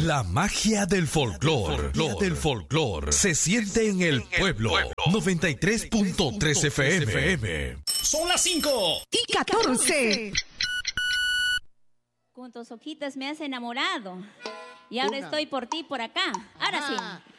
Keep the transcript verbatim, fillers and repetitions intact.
La magia del folclor, del folclor, se siente en el pueblo. noventa y tres punto tres F M. Son las cinco y catorce. Con tus ojitos me has enamorado. Y ahora Una. estoy por ti por acá. Ahora Ajá. sí.